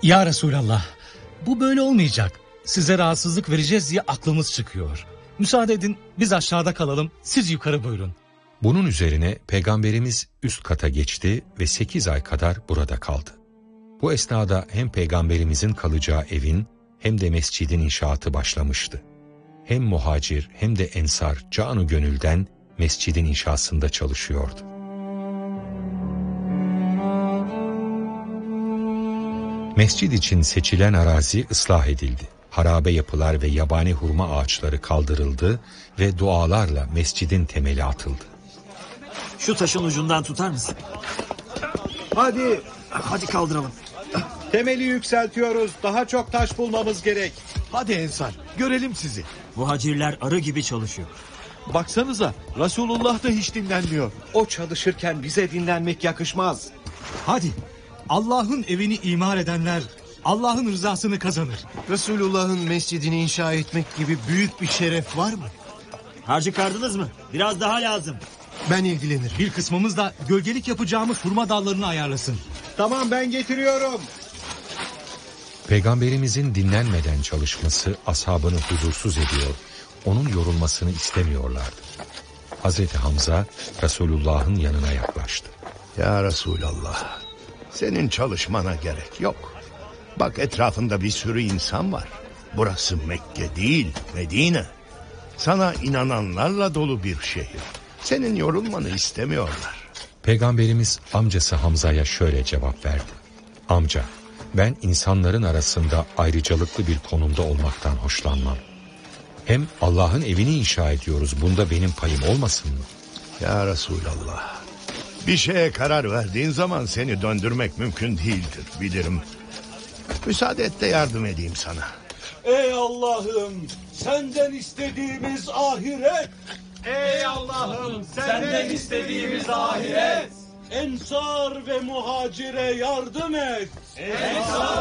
Ya Resulallah, bu böyle olmayacak. Size rahatsızlık vereceğiz diye aklımız çıkıyor. Müsaade edin, biz aşağıda kalalım, siz yukarı buyurun. Bunun üzerine Peygamberimiz üst kata geçti ve 8 ay kadar burada kaldı. Bu esnada hem Peygamberimizin kalacağı evin hem de mescidin inşaatı başlamıştı. Hem muhacir hem de ensar canı gönülden mescidin inşasında çalışıyordu. Mescid için seçilen arazi ıslah edildi. Harabe yapılar ve yabani hurma ağaçları kaldırıldı ve dualarla mescidin temeli atıldı. Şu taşın ucundan tutar mısın? Hadi kaldıralım. Temeli yükseltiyoruz. Daha çok taş bulmamız gerek. Hadi Ensar, görelim sizi. Muhacirler arı gibi çalışıyor. Baksanıza, Resulullah da hiç dinlenmiyor. O çalışırken bize dinlenmek yakışmaz. Hadi, Allah'ın evini imar edenler Allah'ın rızasını kazanır. Resulullah'ın mescidini inşa etmek gibi büyük bir şeref var mı? Harcı kardınız mı? Biraz daha lazım. Ben ilgilenirim. Bir kısmımız da gölgelik yapacağımız hurma dallarını ayarlasın. Tamam, ben getiriyorum. Peygamberimizin dinlenmeden çalışması ashabını huzursuz ediyor, onun yorulmasını istemiyorlardı. Hazreti Hamza Resulullah'ın yanına yaklaştı. Ya Resulallah, senin çalışmana gerek yok. Bak, etrafında bir sürü insan var. Burası Mekke değil, Medine. Sana inananlarla dolu bir şehir. Senin yorulmanı istemiyorlar. Peygamberimiz amcası Hamza'ya şöyle cevap verdi. Amca, ben insanların arasında ayrıcalıklı bir konumda olmaktan hoşlanmam. Hem Allah'ın evini inşa ediyoruz, bunda benim payım olmasın mı? Ya Resulallah, bir şeye karar verdiğin zaman seni döndürmek mümkün değildir, bilirim. Müsaade et de yardım edeyim sana. Ey Allah'ım, senden istediğimiz ahiret. Ey Allah'ım, senden istediğimiz ahiret. Ensar ve muhacire yardım et.